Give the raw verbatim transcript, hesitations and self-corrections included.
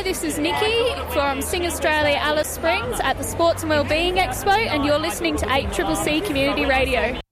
this is Nikki from Sing Australia Alice Springs at the Sports and Wellbeing Expo, and you're listening to eight C C C Community Radio.